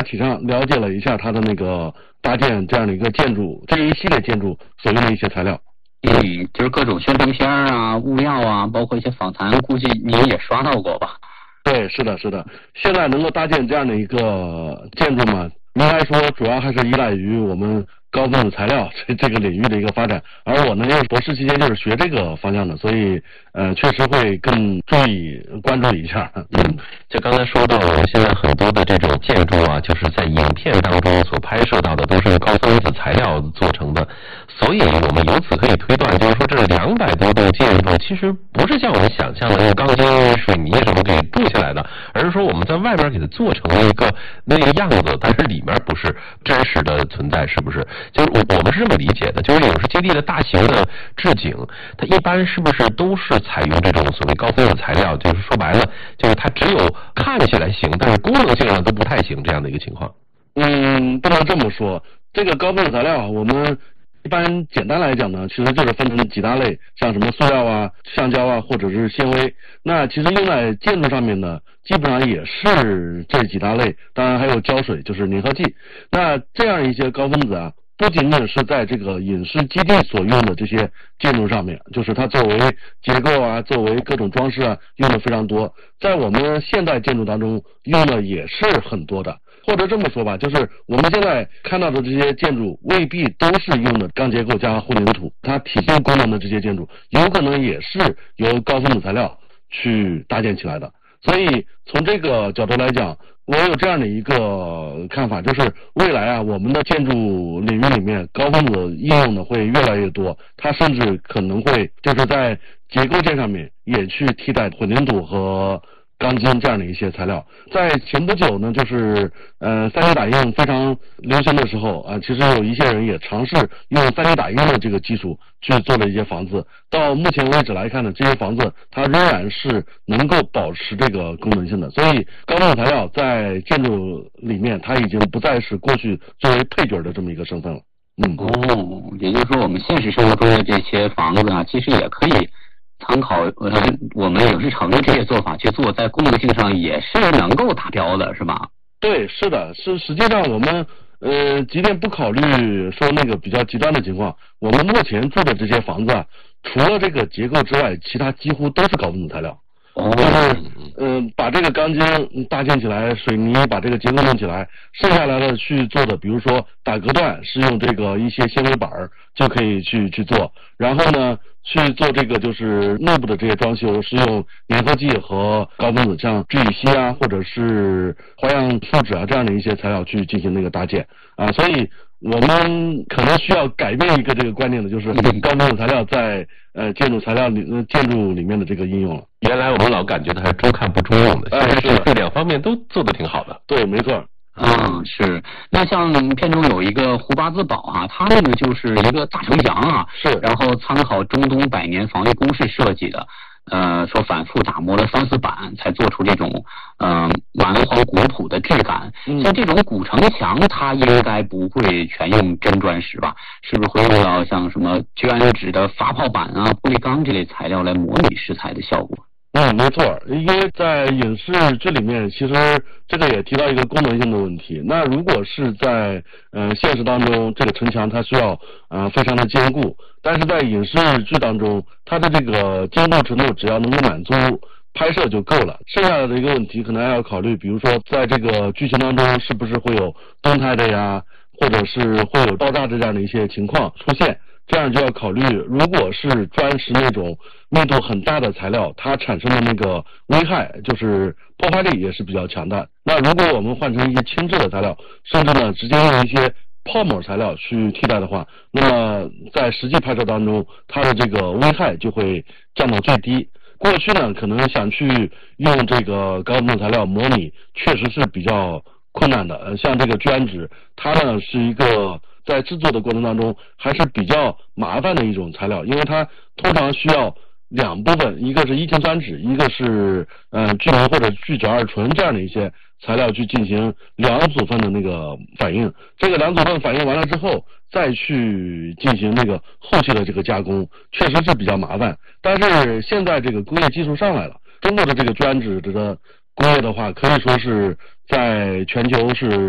体上了解了一下它的那个搭建这样的一个建筑这一系列建筑所用的一些材料。 就是各种宣传片啊、物料啊，包括一些访谈，估计你也刷到过吧？ 对，是的，是的。现在能够搭建这样的一个建筑嘛，应该说主要还是依赖于我们高分子材料这个领域的一个发展。而我呢，因为博士期间就是学这个方向的，所以确实会更注意关注一下。 就刚才说到我们现在很多的这种建筑啊，就是在影片当中所拍摄到的都是高分子材料做成的，所以我们由此可以推断，就是说这200多栋建筑其实不是像我们想象的用钢筋、水泥什么给筑起来的，而是说我们在外边给它做成了一个那个样子，但是里面不是真实的存在，是不是？就是我们是这么理解的，就是影视基地的大型的置景，它一般是不是都是采用这种所谓高分子材料？就是说白了，就是它只有看起来行，但是功能性上都不太行，这样的一个情况。 不能这么说。这个高分子材料，我们一般简单来讲呢，其实就是分成几大类，像什么塑料啊、橡胶啊，或者是纤维。那其实用在建筑上面呢，基本上也是这几大类，当然还有胶水，就是粘合剂。那这样一些高分子啊，不仅仅是在这个影视基地所用的这些建筑上面，就是它作为结构啊，作为各种装饰啊，用的非常多。在我们现代建筑当中用的也是很多的。或者这么说吧，就是我们现在看到的这些建筑未必都是用的钢结构加混凝土，它体现功能的这些建筑有可能也是由高分子材料去搭建起来的。所以从这个角度来讲，我有这样的一个看法，就是未来啊，我们的建筑领域里面高分子应用的会越来越多，它甚至可能会就是在结构件上面也去替代混凝土和钢筋这样的一些材料。在前不久呢，就是3D 打印非常流行的时候啊，其实有一些人也尝试用3D 打印的这个技术去做了一些房子。到目前为止来看呢，这些房子它仍然是能够保持这个功能性的。所以高分子材料在建筑里面，它已经不再是过去作为配角的这么一个身份了。 也就是说，我们现实生活中的这些房子啊，其实也可以参考我们影视城的这些做法去做，在功能性上也是能够达标的，是吧？ 对，是的，实际上我们即便不考虑说那个比较极端的情况，我们目前住的这些房子啊，除了这个结构之外，其他几乎都是高分子材料。就是把这个钢筋搭建起来，水泥把这个结构弄起来，剩下来的去做的，比如说打隔断是用这个一些纤维板就可以去做，然后呢去做这个就是内部的这些装修是用粘合剂和高分子像聚乙烯啊或者是花样树脂啊这样的一些材料去进行那个搭建啊，所以我们可能需要改变一个这个观念的，就是高分子材料在建筑里面的这个应用了。 原来我们老感觉它是中看不中用的，其实是两方面都做得挺好的。 对，没错。 是。那像片中有一个胡八字堡啊，它那个就是一个大城墙啊， 是， 然后参考中东百年防御工事设计的。说反复打磨了3、4板才做出这种蛮荒古朴的质感。像这种古城墙，它应该不会全用真砖石吧？是不是会用到像什么卷纸的发泡板啊、玻璃钢这类材料来模拟石材的效果？ 没错，因为在影视剧里面，其实这个也提到一个功能性的问题。那如果是在现实当中，这个城墙它需要非常的坚固，但是在影视剧当中，它的这个坚固程度只要能够满足拍摄就够了。剩下的一个问题可能还要考虑，比如说在这个剧情当中是不是会有动态的呀，或者是会有爆炸这样的一些情况出现。这样就要考虑，如果是砖石那种密度很大的材料，它产生的那个危害，就是破坏力也是比较强的。那如果我们换成一些轻质的材料，甚至呢直接用一些泡沫材料去替代的话，那么在实际拍摄当中，它的这个危害就会降到最低。过去呢，可能想去用这个高分子材料模拟，确实是比较困难的。像这个卷纸，它呢是一个在制作的过程当中还是比较麻烦的一种材料，因为它通常需要2部分，一个是1氰酸酯，一个是聚醚或者聚甲二醇这样的一些材料去进行2组分的那个反应。这个2组分反应完了之后，再去进行那个后期的这个加工，确实是比较麻烦。但是现在这个工业技术上来了，中国的这个卷纸的工业的话，可以说是在全球是